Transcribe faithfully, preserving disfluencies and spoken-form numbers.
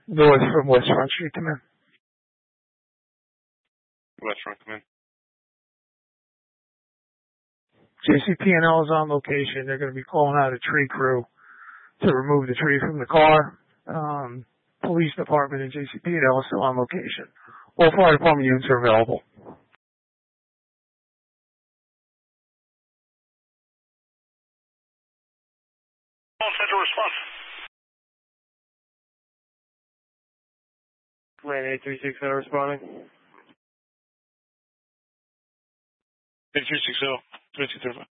North from West Front Street, come in. West Front, come in. J C P and L is on location. They're going to be calling out a tree crew to remove the tree from the car. Um, police department and J C P and L is still on location. All fire department units are available. Central response. Plan eight three six zero responding. eight three six zero, twenty-two thirty-five.